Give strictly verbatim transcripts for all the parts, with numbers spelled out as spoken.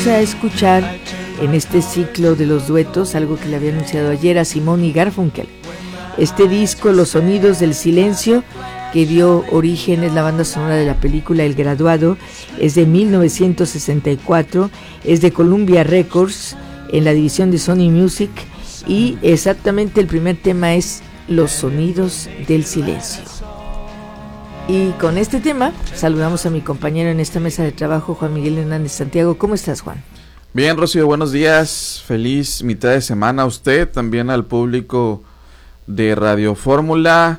vamos a escuchar en este ciclo de los duetos algo que le había anunciado ayer a Simón y Garfunkel. Este disco, Los Sonidos del Silencio, que dio origen, es la banda sonora de la película El Graduado, es de mil novecientos sesenta y cuatro, es de Columbia Records en la división de Sony Music, y exactamente el primer tema es Los Sonidos del Silencio. Y con este tema saludamos a mi compañero en esta mesa de trabajo, Juan Miguel Hernández Santiago. ¿Cómo estás, Juan? Bien, Rocío, buenos días, feliz mitad de semana a usted, también al público de Radio Fórmula.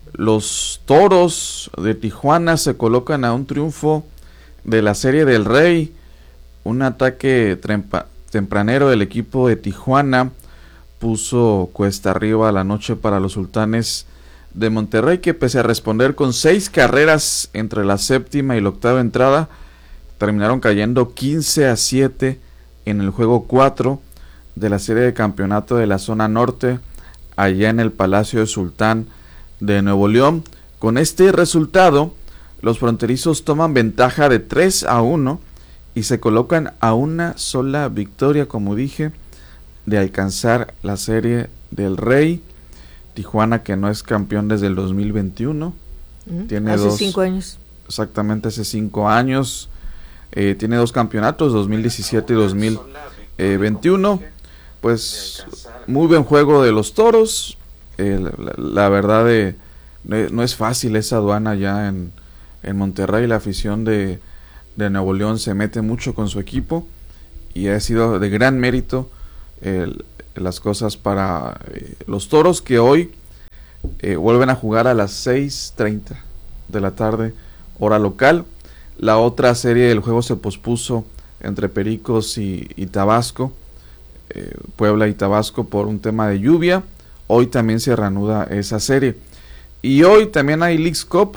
Los Toros de Tijuana se colocan a un triunfo de la Serie del Rey, un ataque trempa, tempranero del equipo de Tijuana puso cuesta arriba la noche para los Sultanes de Monterrey, que pese a responder con seis carreras entre la séptima y la octava entrada, terminaron cayendo quince a siete en el juego cuatro de la serie de campeonato de la zona norte, allá en el Palacio de Sultán de Nuevo León. Con este resultado, los fronterizos toman ventaja de tres a uno y se colocan a una sola victoria, como dije, de alcanzar la Serie del Rey. Tijuana, que no es campeón desde el dos mil veintiuno, ¿Mm? tiene hace dos, cinco años. Exactamente, hace cinco años. Eh, tiene dos campeonatos, dos mil diecisiete y dos mil veintiuno. Pues muy buen juego de los Toros. Eh, la, la verdad de, de, no es fácil esa aduana ya en, en Monterrey. La afición de, de Nuevo León se mete mucho con su equipo y ha sido de gran mérito el las cosas para eh, los Toros, que hoy eh, vuelven a jugar a las seis treinta de la tarde, hora local. La otra serie del juego se pospuso entre Pericos y, y Tabasco, eh, Puebla y Tabasco, por un tema de lluvia. Hoy también se reanuda esa serie. Y hoy también hay Leagues Cup.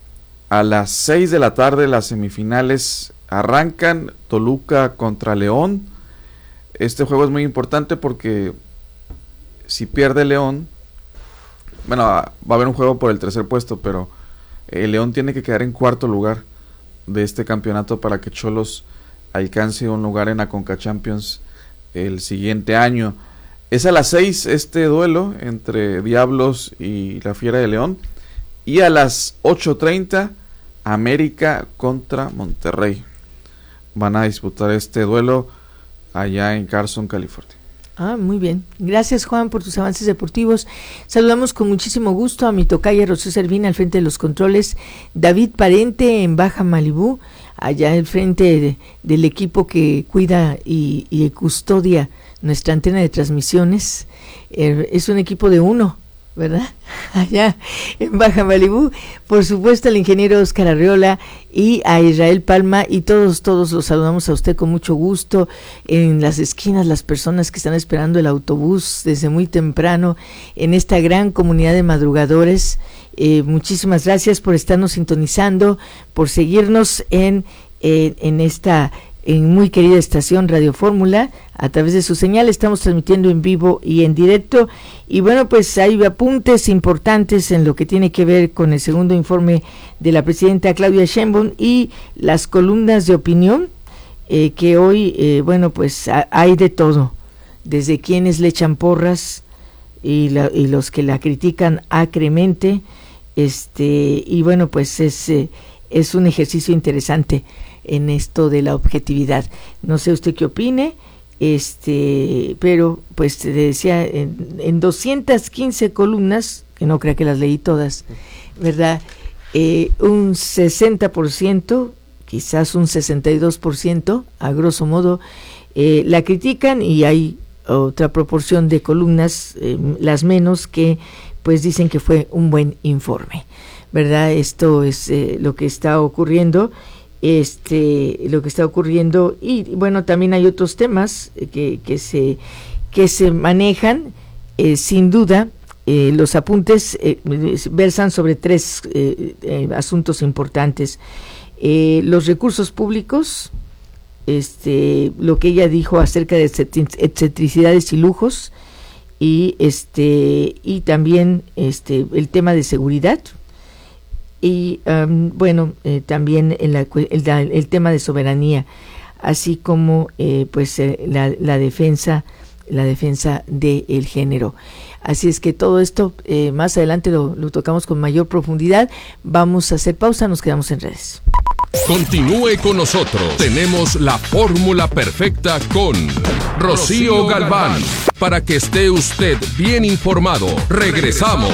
A las seis de la tarde las semifinales arrancan, Toluca contra León. Este juego es muy importante porque si pierde León, bueno, va a haber un juego por el tercer puesto, pero el León tiene que quedar en cuarto lugar de este campeonato para que Xolos alcance un lugar en la Conca Champions el siguiente año. Es a las seis este duelo entre Diablos y la Fiera de León, y a las ocho treinta América contra Monterrey. Van a disputar este duelo allá en Carson, California. Ah, muy bien. Gracias, Juan, por tus avances deportivos. Saludamos con muchísimo gusto a mi tocaya Rocío Servín al frente de los controles, David Parente en Baja Malibú, allá al frente de, del equipo que cuida y, y custodia nuestra antena de transmisiones. Eh, es un equipo de uno, ¿verdad? Allá en Baja Malibú, por supuesto al ingeniero Oscar Arreola y a Israel Palma, y todos, todos los saludamos a usted con mucho gusto. En las esquinas, las personas que están esperando el autobús desde muy temprano en esta gran comunidad de madrugadores, eh, muchísimas gracias por estarnos sintonizando, por seguirnos en, eh, en esta en muy querida estación Radio Fórmula. A través de su señal estamos transmitiendo en vivo y en directo, y bueno, pues hay apuntes importantes en lo que tiene que ver con el segundo informe de la presidenta Claudia Sheinbaum y las columnas de opinión, eh, que hoy, eh, bueno, pues a, hay de todo, desde quienes le echan porras y, la, y los que la critican acremente, este y bueno, pues es, eh, es un ejercicio interesante en esto de la objetividad. No sé usted qué opine, este, pero pues te decía, en, en doscientas quince columnas, que no crea que las leí todas, ¿verdad? Eh, un sesenta por ciento, quizás un sesenta y dos por ciento, a grosso modo, eh, la critican, y hay otra proporción de columnas, eh, las menos, que pues dicen que fue un buen informe, ¿verdad? Esto es eh, lo que está ocurriendo. Este, lo que está ocurriendo, y bueno, también hay otros temas que, que se que se manejan, eh, sin duda. Eh, los apuntes eh, versan sobre tres eh, eh, asuntos importantes: eh, los recursos públicos, este, lo que ella dijo acerca de excentricidades y lujos, y este y también este el tema de seguridad. Y um, bueno, eh, también en la, el, el tema de soberanía. así como eh, pues eh, la, la defensa la defensa del género. Así es que todo esto eh, más adelante lo, lo tocamos con mayor profundidad. Vamos a hacer pausa, nos quedamos en redes. Continúe con nosotros. Tenemos la fórmula perfecta con Rocío Galván. Para que esté usted bien informado. Regresamos.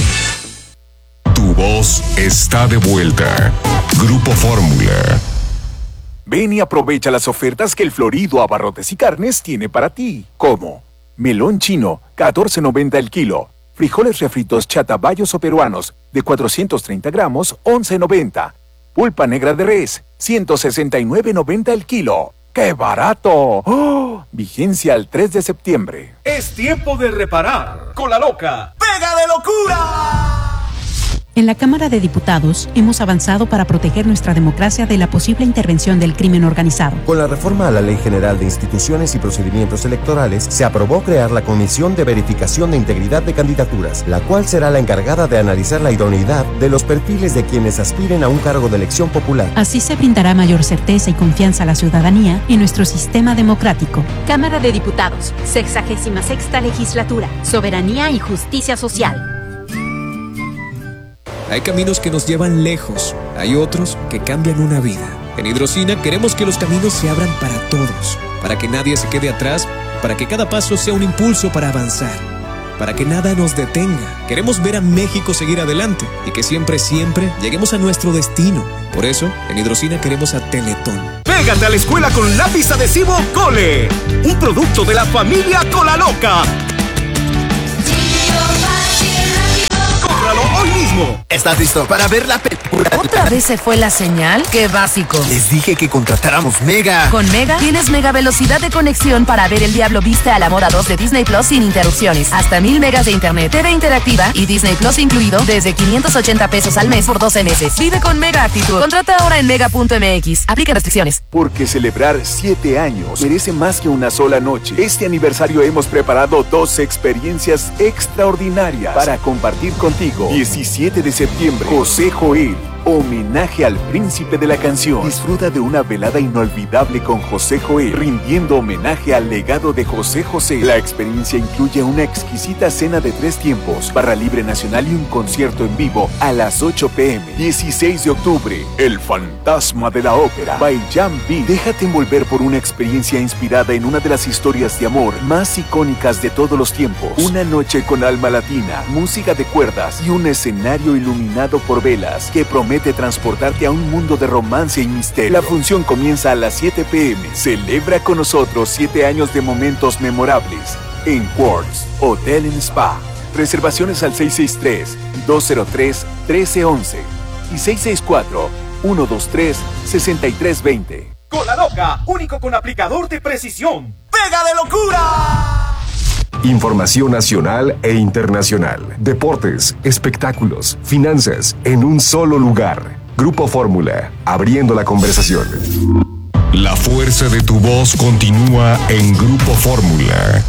Tu voz está de vuelta. Grupo Fórmula. Ven y aprovecha las ofertas que el Florido Abarrotes y Carnes tiene para ti. Como melón chino, catorce noventa el kilo. Frijoles refritos chatabayos o peruanos de cuatrocientos treinta gramos, once noventa. Pulpa negra de res, ciento sesenta y nueve noventa el kilo. ¡Qué barato! ¡Oh! Vigencia al tres de septiembre. Es tiempo de reparar. Con la loca. ¡Pega de locura! En la Cámara de Diputados hemos avanzado para proteger nuestra democracia de la posible intervención del crimen organizado. Con la reforma a la Ley General de Instituciones y Procedimientos Electorales, se aprobó crear la Comisión de Verificación de Integridad de Candidaturas, la cual será la encargada de analizar la idoneidad de los perfiles de quienes aspiren a un cargo de elección popular. Así se brindará mayor certeza y confianza a la ciudadanía en nuestro sistema democrático. Cámara de Diputados, sexagésima sexta legislatura, soberanía y justicia social. Hay caminos que nos llevan lejos, hay otros que cambian una vida. En Hidrocina queremos que los caminos se abran para todos, para que nadie se quede atrás, para que cada paso sea un impulso para avanzar, para que nada nos detenga. Queremos ver a México seguir adelante y que siempre, siempre lleguemos a nuestro destino. Por eso, en Hidrocina queremos a Teletón. Pégate a la escuela con lápiz adhesivo Cole, un producto de la familia Cola Loca. Hoy mismo. ¿Estás listo para ver la película? ¿Otra vez se fue la señal? ¡Qué básico! Les dije que contratáramos Mega. Con Mega tienes mega velocidad de conexión para ver El Diablo Viste a la Moda dos de Disney Plus sin interrupciones. Hasta mil megas de internet, T V interactiva y Disney Plus incluido desde quinientos ochenta pesos al mes por doce meses. Vive con Mega Actitud. Contrata ahora en mega punto m x. Aplica restricciones. Porque celebrar siete años merece más que una sola noche. Este aniversario hemos preparado dos experiencias extraordinarias para compartir contigo. diecisiete de septiembre, José Joel. Homenaje al príncipe de la canción. Disfruta de una velada inolvidable con José Joel, rindiendo homenaje al legado de José José. La experiencia incluye una exquisita cena de tres tiempos, barra libre nacional y un concierto en vivo a las ocho pe eme. dieciséis de octubre, El fantasma de la ópera, by Jan B. Déjate envolver por una experiencia inspirada en una de las historias de amor más icónicas de todos los tiempos. Una noche con alma latina, música de cuerdas y un escenario iluminado por velas que promete Promete transportarte a un mundo de romance y misterio. La función comienza a las siete pe eme. Celebra con nosotros siete años de momentos memorables en Quartz Hotel and Spa. Reservaciones al seis seis tres, dos cero tres, uno tres uno uno y seis seis cuatro, uno dos tres, seis tres dos cero. Cola Loca, único con aplicador de precisión. ¡Pega de locura! Información nacional e internacional, deportes, espectáculos, finanzas, en un solo lugar. Grupo Fórmula, abriendo la conversación. La fuerza de tu voz continúa en Grupo Fórmula.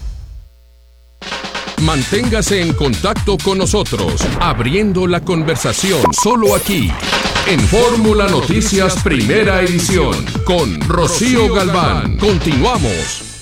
Manténgase en contacto con nosotros, abriendo la conversación, solo aquí, en Fórmula Noticias Primera Edición, con Rocío Galván. Continuamos.